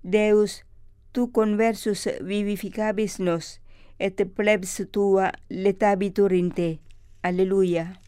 Deus, tu conversus vivificabis nos, et plebs tua letabitur in te. Alleluia.